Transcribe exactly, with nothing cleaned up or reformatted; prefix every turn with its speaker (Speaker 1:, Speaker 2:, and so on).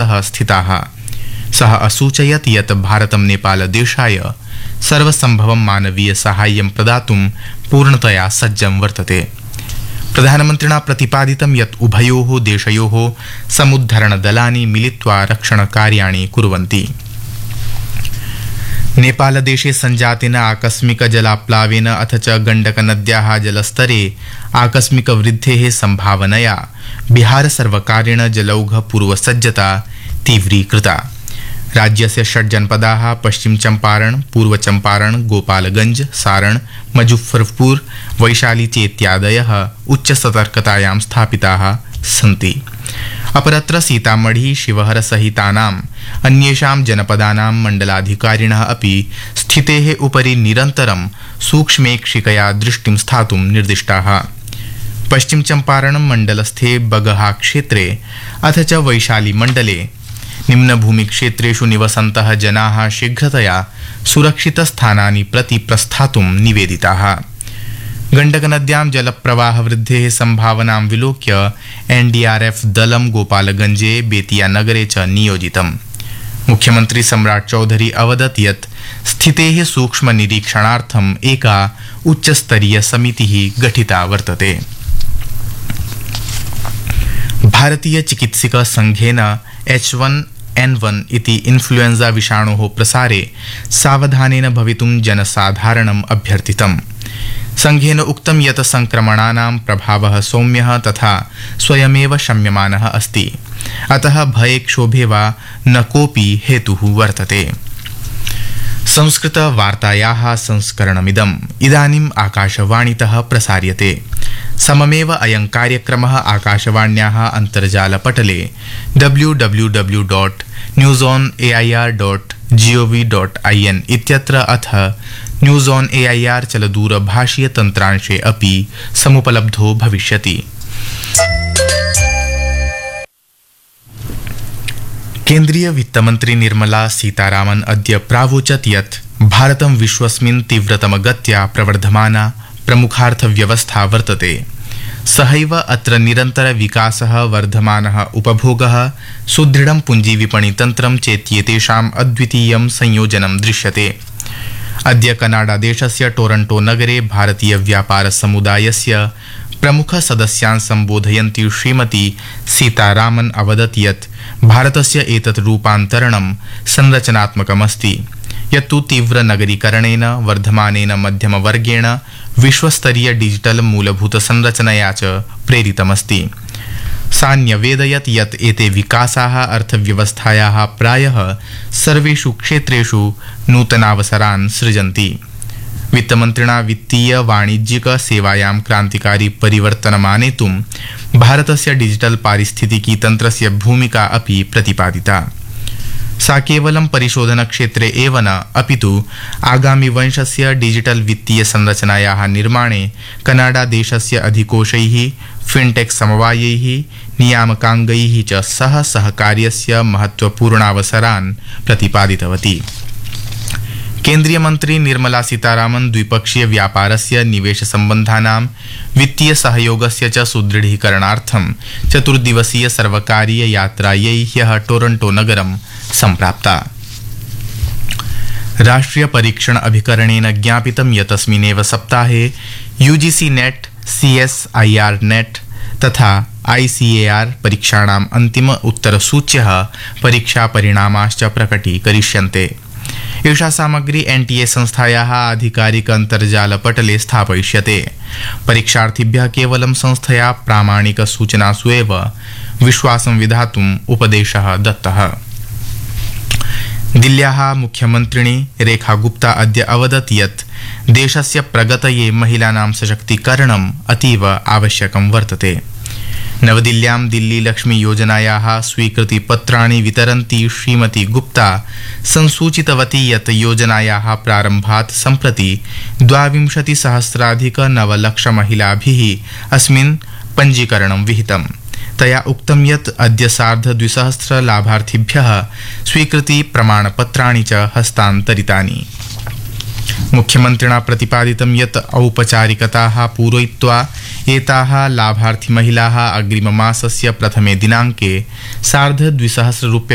Speaker 1: अन्तः स्थिताः। सः असूचयत् यत् भारतं नेपालदेशाय सर्वसम्भवं मानवीय साहाय्यं प्रदातुं पूर्णतया सज्जं वर्तते। प्रधानमन्त्रिणा प्रतिपादितं यत् उभयोः देशयोः समुद्धरणदलानि मिलित्वा रक्षणकार्याणि कुर्वन्ति। नेपालदेशे सञ्जातेन आकस्मिक जलाप्लावेन अथ च गण्डकनद्याः जलस्तरे आकस्मिक वृद्धेः सम्भावनया बिहारसर्वकारेण जलौघपूर्वसज्जता तीव्रीकृता। राज्यस्य षड् जनपदाः पश्चिम चम्पारण, पूर्व चम्पारण, गोपालगंज, सारण, मुजफ्फरपुर, वैशाली चेत्यादयः उच्चसतर्कतायां स्थापिताः सन्ति। अपरत्र सीतामढ़ी, शिवहर सहितानाम् अन्येषां जनपदानां मण्डलाधिकारिणः अपि स्थितेः उपरि निरन्तरं सूक्ष्मेक्षिकया दृष्टिं स्थातुं निर्दिष्टाः। पश्चिम चम्पारण मण्डलस्थे बगहा क्षेत्रे अथ च वैशाली मण्डले निम्नभूमिक्षेत्रेषु निवसन्तः जनाः शीघ्रतया सुरक्षितस्थानानि प्रति प्रस्थातुं निवेदिताः। गण्डकनद्यां जलप्रवाहवृद्धेः सम्भावनां विलोक्य एनडीआरएफ दलं गोपालगंजे, बेतियानगरे च नियोजितम्। मुख्यमन्त्री सम्राट चौधरी अवदत् यत् स्थितेः सूक्ष्मनिरीक्षणार्थम् एका उच्चस्तरीय समितिः गठिता वर्तते। भारतीय चिकित्सक संघेन एच वन एन वन इति इन्फ्लुएंजा विषाणोः प्रसारे सावधानेन भवितुं जनसाधारणम् अभ्यर्थितम्। संघेन उक्तं यत् संक्रमणानां प्रभावः सौम्यः तथा स्वयमेव शम्यमानः अस्ति, अतः भये क्षोभे वा न कोऽपि हेतुः वर्तते। संस्कृतवार्तायाः संस्करणमिदम् इदानीम् आकाशवाणीतः प्रसार्यते। सममेव अयं कार्यक्रमः आकाशवाण्याः अन्तर्जालपटले W W W dot news on A I R dot G O V dot I N इत्यत्र अथ news on A I R चलदूरभाषीय तन्त्रांशे अपि समुपलब्धो भविष्यति। केन्द्रीय वित्तमन्त्री निर्मला सीतारामन् अद्य प्रावोचत् यत् भारतं विश्वस्मिन् तीव्रतमगत्या प्रवर्धमाना प्रमुखार्थव्यवस्था वर्तते। सहैव अत्र निरन्तर विकासः, वर्धमानः उपभोगः, सुदृढं पुञ्जीविपणितन्त्रं चेत्येतेषाम् अद्वितीयं संयोजनं दृश्यते। अद्य कनाडादेशस्य टोरंटो नगरे भारतीय व्यापार समुदायस्य प्रमुख सदस्यान् सम्बोधयन्ती श्रीमती सीतारामन् अवदत् यत् भारतस्य एतत् रूपान्तरणं संरचनात्मकमस्ति, यत्तु तीव्र नगरीकरणेन, वर्धमानेन मध्यमवर्गेण, विश्वस्तरीय डिजिटल मूलभूत संरचनया च प्रेरितमस्ति। सा न्यवेदयत् यत् एते विकासाः अर्थव्यवस्थायाः प्रायः सर्वेषु क्षेत्रेषु नूतनावसरान् सृजन्ति। वित्तमन्त्रिणा वित्तीय वाणिज्यिक सेवायां क्रान्तिकारी परिवर्तनमानेतुं भारतस्य डिजिटल पारिस्थितिकी तन्त्रस्य भूमिका अपि प्रतिपादिता। सा केवलं परिशोधनक्षेत्रे एव न अपितु आगामि वंशस्य डिजिटल वित्तीय संरचनायाः निर्माणे कनाडा देशस्य अधिकोषैः, फिनटेक समवायैः, नियामकाङ्गैः च सह सहकार्यस्य महत्वपूर्णावसरान् प्रतिपादितवती। केन्द्रीय मन्त्री निर्मला सीतारामन् द्विपक्षीय व्यापारस्य, निवेश सम्बन्धानां, वित्तीय सहयोगस्य च सुदृढीकरणार्थं चतुर्दिवसीय सर्वकारीय यात्रायै ह्यः टोरंटो नगरं सम्प्राप्ता। राष्ट्रिय परीक्षण अभिकरणेन ज्ञापितं यत् अस्मिन्नेव सप्ताहे यूजीसी नेट, सीएसआईआर नेट तथा आईसीएआर परीक्षाणाम् अन्तिम उत्तरसूच्यः परीक्षापरिणामाश्च प्रकटीकरिष्यन्ते। एषा सामग्री एनटीए संस्थायाः आधिकारिक अन्तर्जालपटले स्थापयिष्यते। परीक्षार्थिभ्यः केवलं संस्थया प्रामाणिक सूचनासु एव विश्वासं विधातुम् उपदेशः दत्तः। दिल्ल्याः मुख्यमन्त्रिणी रेखा गुप्ता अद्य अवदत् यत् देशस्य प्रगतये महिलानां सशक्तीकरणम् अतीव आवश्यकं वर्तते। नवदिल्ल्यां दिल्ली लक्ष्मी योजनायाः स्वीकृतिपत्राणि वितरन्ती श्रीमती गुप्ता संसूचितवती यत् योजनायाः प्रारम्भात् सम्प्रति द्वाविंशतिसहस्राधिक नवलक्षमहिलाभिः अस्मिन् पञ्जीकरणं विहितम्। तया उक्तं यत् अद्य सार्ध द्विसहस्र लाभार्थिभ्यः स्वीकृति प्रमाणपत्राणि च हस्तान्तरितानि। मुख्यमन्त्रिणा प्रतिपादितं यत् औपचारिकताः पूरयित्वा एताः लाभार्थी महिलाः अग्रिममासस्य प्रथमे दिनाङ्के सार्ध द्विसहस्र